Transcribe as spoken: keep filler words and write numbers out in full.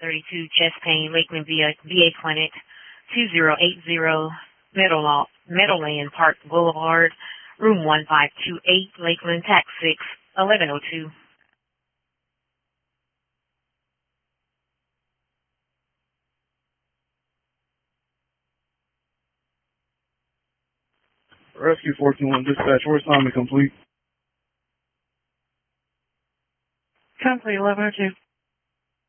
thirty-two, chest pain, Lakeland V A, V A Clinic, two zero eight zero Meadowla- Meadowland Park Boulevard, room one five two eight, Lakeland, tax six, eleven oh two. Rescue four two one dispatch, where's Tommy complete? Complete eleven oh two.